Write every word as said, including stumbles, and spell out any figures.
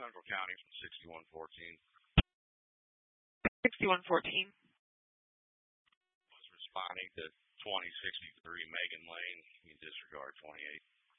Central County from sixty-one fourteen. sixty-one fourteen. Was responding to twenty sixty-three Megan Lane. You disregard twenty-eight.